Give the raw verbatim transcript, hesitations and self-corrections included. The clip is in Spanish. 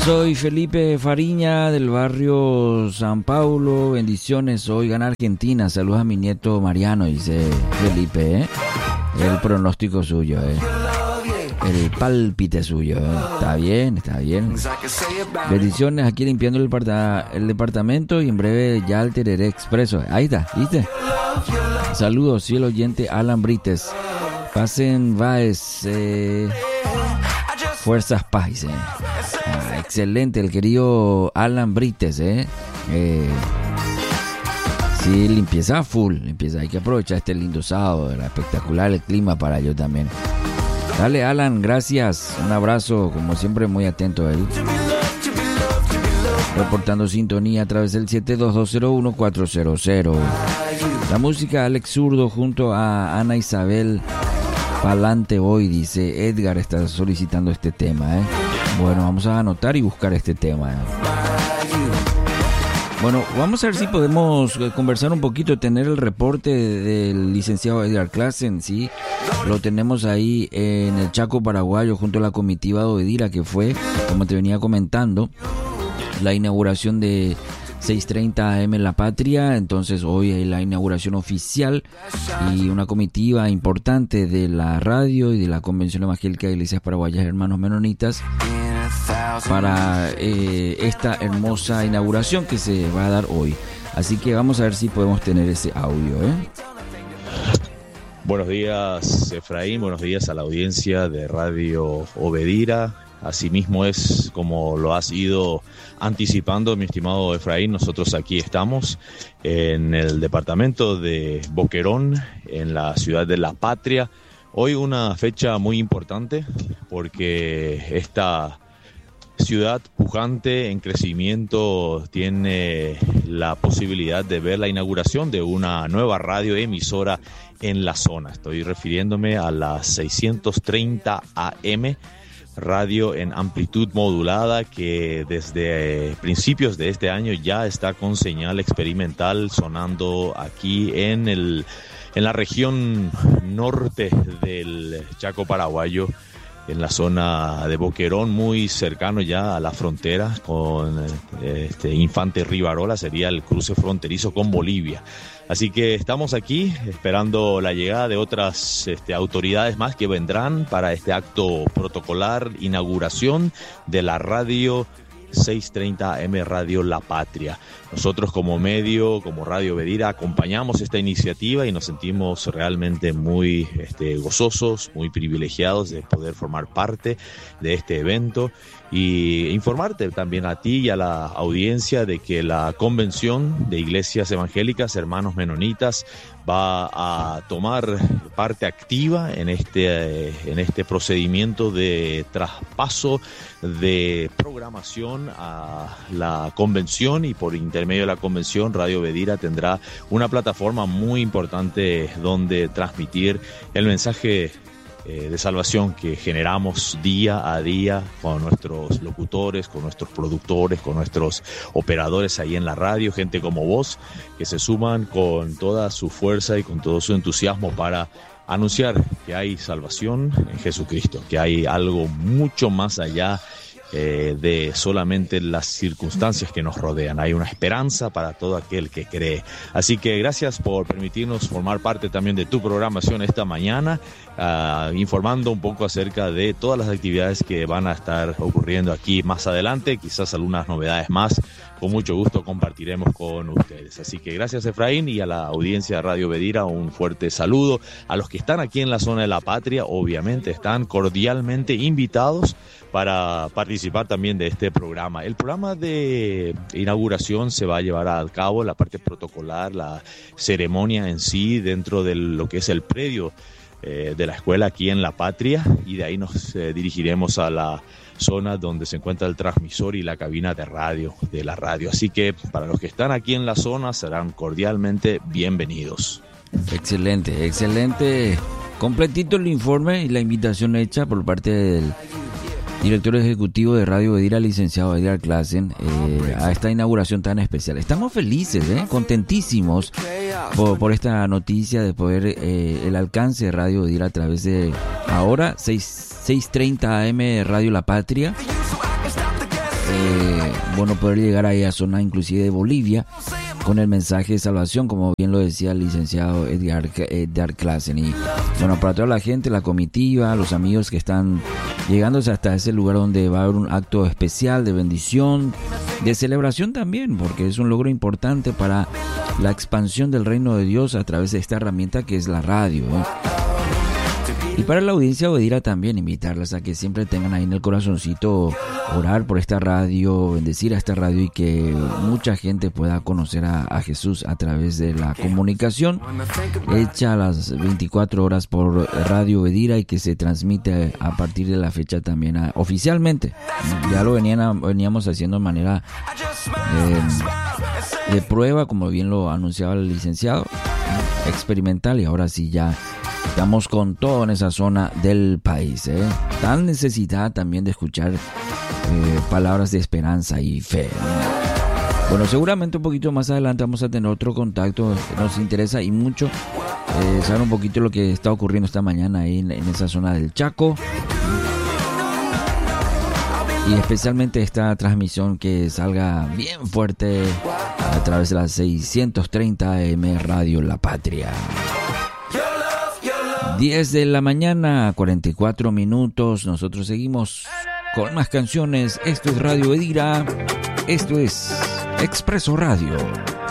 Soy Felipe Fariña del barrio San Paulo. Bendiciones, hoy gana Argentina. Saludos a mi nieto Mariano, dice Felipe, ¿eh? El pronóstico suyo, ¿eh? El pálpite suyo, ¿eh? Está bien, está bien. Bendiciones, aquí limpiando el, parta- el departamento y en breve ya el Tereré Expreso. Ahí está, ¿viste? Saludos, sí, el oyente Alan Brites. Pasen Baez, eh, Fuerzas Paz, ¿eh? Ah, excelente, el querido Alan Brites, ¿eh? eh sí, limpieza full, limpieza. Hay que aprovechar este lindo sábado, era espectacular el clima para yo también. Dale, Alan, gracias, un abrazo, como siempre muy atento a él. Reportando sintonía a través del siete dos dos cero uno cuatro cero cero. La música Alex Zurdo junto a Ana Isabel Palante hoy, dice Edgar, está solicitando este tema, ¿eh? Bueno, vamos a anotar y buscar este tema, ¿eh? Bueno, vamos a ver si podemos conversar un poquito, tener el reporte del licenciado Edgar Clasen, ¿sí? Lo tenemos ahí en el Chaco paraguayo junto a la comitiva de Obedira, que fue, como te venía comentando, la inauguración de seiscientos treinta A M La Patria. Entonces hoy hay la inauguración oficial y una comitiva importante de la radio y de la Convención Evangélica de Iglesias Paraguayas Hermanos Menonitas para eh, esta hermosa inauguración que se va a dar hoy. Así que vamos a ver si podemos tener ese audio, ¿eh? Buenos días, Efraín, buenos días a la audiencia de Radio Obedira. Asimismo es como lo has ido anticipando, mi estimado Efraín. Nosotros aquí estamos en el departamento de Boquerón, en la ciudad de La Patria. Hoy una fecha muy importante porque esta ciudad pujante en crecimiento tiene la posibilidad de ver la inauguración de una nueva radio emisora en la zona. Estoy refiriéndome a la seiscientos treinta A M, radio en amplitud modulada, que desde principios de este año ya está con señal experimental sonando aquí en el en la región norte del Chaco paraguayo, en la zona de Boquerón, muy cercano ya a la frontera con este Infante Rivarola, sería el cruce fronterizo con Bolivia. Así que estamos aquí esperando la llegada de otras este, autoridades más que vendrán para este acto protocolar, inauguración de la radio seiscientos treinta A M Radio La Patria. Nosotros como medio, como Radio Obedira, acompañamos esta iniciativa y nos sentimos realmente muy este, gozosos, muy privilegiados de poder formar parte de este evento y informarte también a ti y a la audiencia de que la Convención de Iglesias Evangélicas Hermanos Menonitas va a tomar parte activa en este, en este procedimiento de traspaso de programación a la convención, y por intermedio de la convención Radio Obedira tendrá una plataforma muy importante donde transmitir el mensaje eh, de salvación que generamos día a día con nuestros locutores, con nuestros productores, con nuestros operadores ahí en la radio, gente como vos que se suman con toda su fuerza y con todo su entusiasmo para anunciar que hay salvación en Jesucristo, que hay algo mucho más allá eh, de solamente las circunstancias que nos rodean. Hay una esperanza para todo aquel que cree. Así que gracias por permitirnos formar parte también de tu programación esta mañana, uh, informando un poco acerca de todas las actividades que van a estar ocurriendo aquí más adelante, quizás algunas novedades más. Con mucho gusto compartiremos con ustedes. Así que gracias, Efraín, y a la audiencia de Radio Obedira un fuerte saludo. A los que están aquí en la zona de La Patria, obviamente están cordialmente invitados para participar también de este programa. El programa de inauguración se va a llevar a cabo, la parte protocolar, la ceremonia en sí, dentro de lo que es el predio eh, de la escuela aquí en La Patria, y de ahí nos eh, dirigiremos a la zona donde se encuentra el transmisor y la cabina de radio de la radio. Así que para los que están aquí en la zona serán cordialmente bienvenidos. Excelente, excelente. Completito el informe y la invitación hecha por parte del director ejecutivo de Radio Obedira, licenciado Edgar Clasen, eh, a esta inauguración tan especial. Estamos felices, eh, contentísimos por, por esta noticia de poder eh, el alcance de Radio Obedira a través de ahora seiscientos treinta A M Radio La Patria. eh, bueno, poder llegar ahí a zona inclusive de Bolivia con el mensaje de salvación, como bien lo decía el licenciado Edgar, Edgar Klassen. Y bueno, para toda la gente, la comitiva, los amigos que están llegándose hasta ese lugar donde va a haber un acto especial de bendición, de celebración también, porque es un logro importante para la expansión del reino de Dios a través de esta herramienta que es la radio, ¿eh? Y para la audiencia Obedira también invitarlas a que siempre tengan ahí en el corazoncito orar por esta radio, bendecir a esta radio y que mucha gente pueda conocer a, a Jesús a través de la comunicación hecha a las veinticuatro horas por Radio Obedira y que se transmite a partir de la fecha también a, oficialmente. Ya lo venían a, veníamos haciendo de manera eh, de prueba, como bien lo anunciaba el licenciado, experimental, y ahora sí ya estamos con todo en esa zona del país, ¿eh? Tan necesitada también de escuchar eh, palabras de esperanza y fe, ¿no? Bueno, seguramente un poquito más adelante vamos a tener otro contacto. Nos interesa y mucho eh, saber un poquito lo que está ocurriendo esta mañana ahí en, en esa zona del Chaco. Y especialmente esta transmisión que salga bien fuerte a través de las seiscientos treinta A M Radio La Patria. diez de la mañana, cuarenta y cuatro minutos. Nosotros seguimos con más canciones. Esto es Radio Obedira. Esto es Expreso Radio.